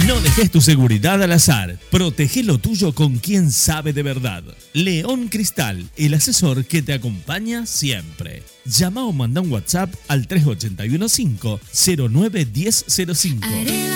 No dejes tu seguridad al azar. Protege lo tuyo con quien sabe de verdad. León Cristal, el asesor que te acompaña siempre. Llama o manda un WhatsApp al 3815 09 1005.